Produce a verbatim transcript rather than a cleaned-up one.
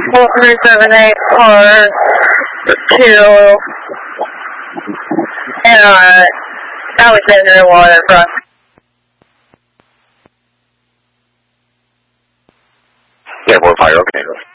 four three seven eight car to uh, Alexander Waterfront. Yeah, more fire, okay.